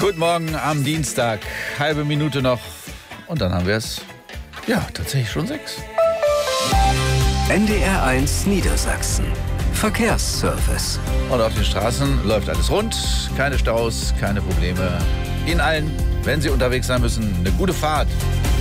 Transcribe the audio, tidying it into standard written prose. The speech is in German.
Guten Morgen am Dienstag. Halbe Minute noch. Und dann haben wir es. Ja, tatsächlich schon 6. NDR1 Niedersachsen. Verkehrsservice. Und auf den Straßen läuft alles rund. Keine Staus, keine Probleme. Ihnen allen, wenn Sie unterwegs sein müssen, eine gute Fahrt.